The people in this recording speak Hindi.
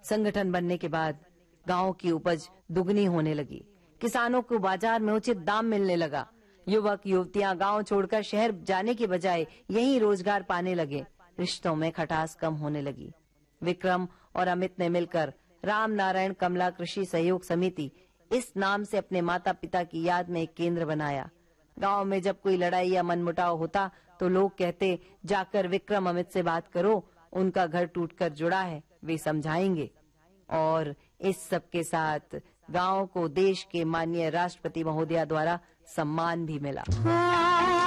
संगठन बनने के बाद गांव की उपज दुगनी होने लगी। किसानों को बाजार में उचित दाम मिलने लगा। युवक युवतियां गांव छोड़कर शहर जाने के बजाय यहीं रोजगार पाने लगे। रिश्तों में खटास कम होने लगी। विक्रम और अमित ने मिलकर राम नारायण कमला कृषि सहयोग समिति इस नाम से अपने माता पिता की याद में एक केंद्र बनाया। गांव में जब कोई लड़ाई या मनमुटाव होता तो लोग कहते, जाकर विक्रम अमित से बात करो, उनका घर टूटकर जुड़ा है, वे समझाएंगे। और इस सब के साथ गांव को देश के माननीय राष्ट्रपति महोदया द्वारा सम्मान भी मिला।